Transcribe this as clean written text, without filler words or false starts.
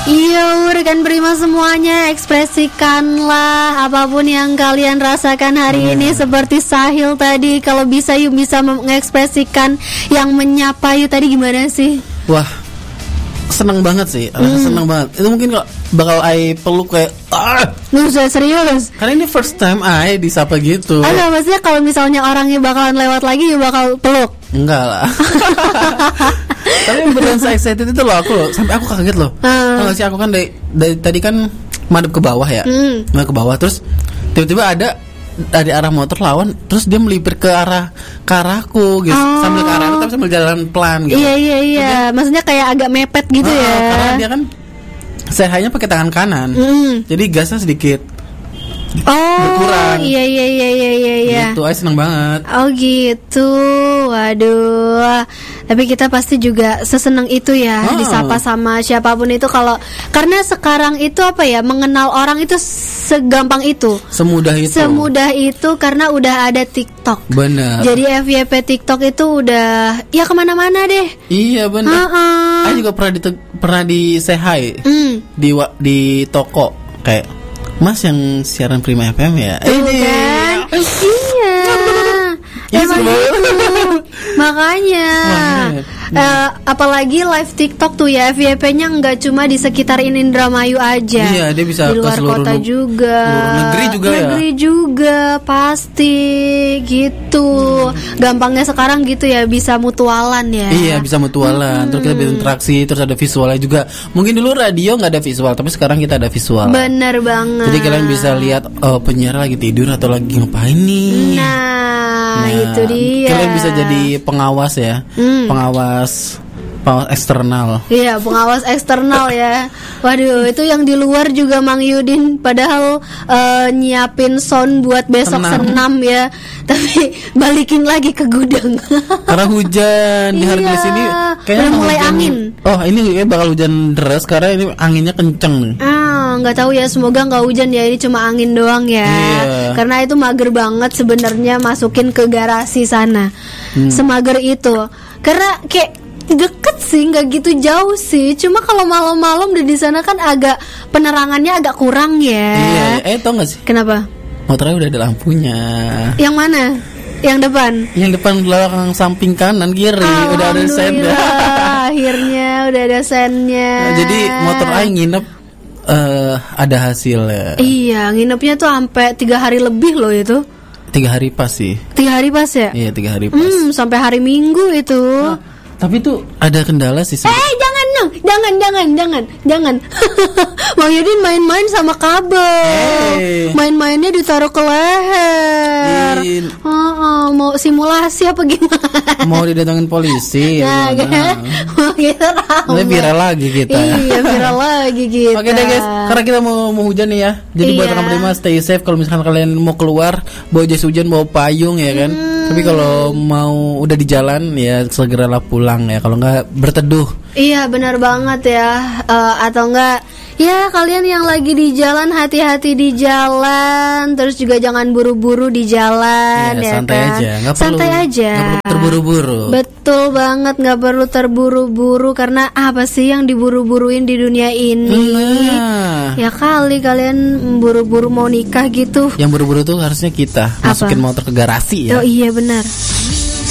Iya, rekan Prima semuanya, ekspresikanlah apapun yang kalian rasakan hari ini. Seperti Sahil tadi, kalau bisa yuk bisa mengekspresikan yang menyapa yuk tadi gimana sih? Wah, seneng banget sih, seneng banget. Itu mungkin kalau bakal Ai peluk kayak Lu serius? Karena ini first time Ai disapa gitu. Enggak, maksudnya kalau misalnya orangnya bakalan lewat lagi ya bakal peluk? Enggak lah. Tapi beneran se-excited itu loh aku loh, sampai aku kaget loh. Enggak sih, aku kan dari tadi kan madep ke bawah ya. Madep ke bawah terus tiba-tiba ada dari arah motor lawan, terus dia melipir ke arahku gitu. Sambil ke arah tapi sambil jalan pelan gitu. Iya. Maksudnya kayak agak mepet gitu ya. Karena dia kan sehanya pakai tangan kanan. Jadi gasnya sedikit berkurang. Iya. Gitu, Ai seneng banget. Oh gitu. Waduh. Tapi kita pasti juga seseneng itu ya disapa sama siapapun itu karena sekarang itu apa ya, mengenal orang itu segampang itu. Semudah itu karena udah ada TikTok. Benar. Jadi FYP TikTok itu udah ya kemana-mana deh. Iya benar. Aku juga pernah di say hi di toko kayak, Mas yang siaran Prima FM ya? Ini kan? Iya. Makanya apalagi live TikTok tuh ya, FYP-nya nggak cuma di sekitar Indramayu aja. Iya, dia bisa di luar ke seluruh kota juga, negeri juga pasti gitu. Gampangnya sekarang gitu ya, bisa mutualan ya. Iya, bisa mutualan. Terus kita bisa interaksi, terus ada visualnya juga. Mungkin dulu radio nggak ada visual, tapi sekarang kita ada visual. Bener banget. Jadi kalian bisa lihat penyiar lagi tidur atau lagi ngapain nih. Nah, itu dia. Kalian bisa jadi pengawas ya, pengawas eksternal. Iya, pengawas eksternal ya. Waduh, itu yang di luar juga Mang Yudin padahal nyiapin sound buat besok senam ya. Tapi balikin lagi ke gudang. Karena hujan di hari di sini kayaknya mulai angin. Oh, ini kayaknya bakal hujan deras karena ini anginnya kenceng nih. Nggak tahu ya, semoga nggak hujan ya, ini cuma angin doang ya. Karena itu mager banget sebenarnya masukin ke garasi sana. Semager itu. Karena kayak deket sih, nggak gitu jauh sih. Cuma kalau malam-malam di sana kan agak penerangannya agak kurang ya. Iya. Tau nggak sih? Kenapa? Motornya udah ada lampunya. Yang mana? Yang depan? Yang depan, belakang, samping, kanan, kiri udah ada sennya. Akhirnya udah ada sennya. Jadi motor Ai nginep ada hasilnya. Iya, nginepnya tuh sampai 3 hari lebih loh itu. 3 hari pas sih. 3 hari pas ya? Iya, 3 hari pas. Sampai hari Minggu itu. Tapi tuh ada kendala sih. Jangan. Bang Yudin main-main sama kabel. Main-mainnya ditaruh ke leher. Mau simulasi apa gimana? Mau didatangin polisi. Nah, mau kita ramai. Viral lagi kita. Iya, viral lagi kita. Oke deh guys, karena kita mau hujan nih ya. Jadi buat rekan Prima stay safe. Kalau misalkan kalian mau keluar, bawa jas hujan, bawa payung ya kan. Tapi kalau mau udah di jalan ya segeralah pulang ya. Kalau nggak berteduh. Iya benar banget ya. Atau enggak ya, kalian yang lagi di jalan hati-hati di jalan. Terus juga jangan buru-buru di jalan ya, santai kan? aja, santai aja. Nggak perlu terburu-buru. Betul banget, nggak perlu terburu-buru. Karena apa sih yang diburu-buruin di dunia ini? Ya kali kalian buru-buru mau nikah gitu. Yang buru-buru tuh harusnya kita masukin motor ke garasi ya. Oh iya benar.